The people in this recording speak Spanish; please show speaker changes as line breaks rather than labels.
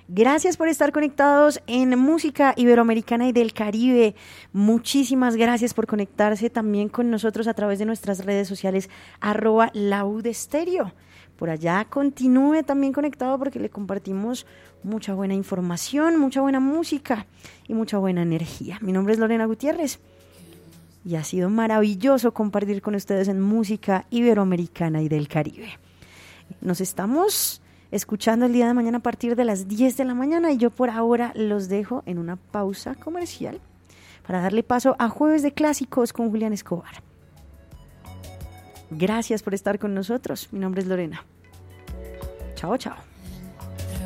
Gracias por estar conectados en Música Iberoamericana y del Caribe. Muchísimas gracias por conectarse también con nosotros a través de nuestras redes sociales @laudestereo. Por allá continúe también conectado porque le compartimos mucha buena información, mucha buena música y mucha buena energía. Mi nombre es Lorena Gutiérrez y ha sido maravilloso compartir con ustedes en Música Iberoamericana y del Caribe. Nos estamos escuchando el día de mañana a partir de las 10 de la mañana y yo por ahora los dejo en una pausa comercial para darle paso a Jueves de Clásicos con Julián Escobar. Gracias por estar con nosotros. Mi nombre es Lorena. Chao, chao.